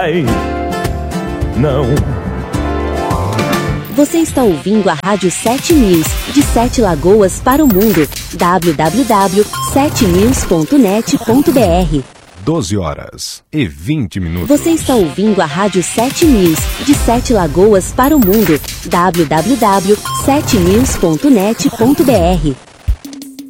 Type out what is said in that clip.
Ai, não. Você está ouvindo a Rádio 7 News, de 7 Lagoas para o mundo. www.7news.net.br 12h20. Você está ouvindo a Rádio 7 News, de 7 Lagoas para o mundo. www.7news.net.br